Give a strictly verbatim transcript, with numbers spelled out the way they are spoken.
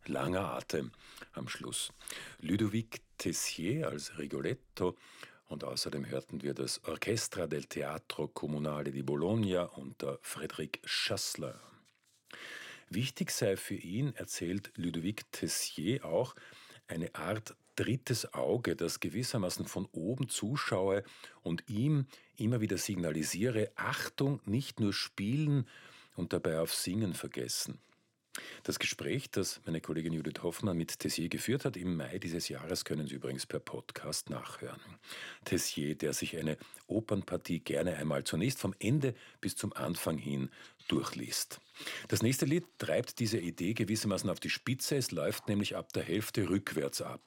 Langer Atem am Schluss. Ludovic Tessier als Rigoletto und außerdem hörten wir das Orchestra del Teatro Comunale di Bologna unter Frédéric Chassler. Wichtig sei für ihn, erzählt Ludovic Tessier auch, eine Art drittes Auge, das gewissermaßen von oben zuschaue und ihm immer wieder signalisiere, Achtung, nicht nur spielen und dabei auf Singen vergessen. Das Gespräch, das meine Kollegin Judith Hoffmann mit Tessier geführt hat, im Mai dieses Jahres, können Sie übrigens per Podcast nachhören. Tessier, der sich eine Opernpartie gerne einmal zunächst vom Ende bis zum Anfang hin durchliest. Das nächste Lied treibt diese Idee gewissermaßen auf die Spitze. Es läuft nämlich ab der Hälfte rückwärts ab.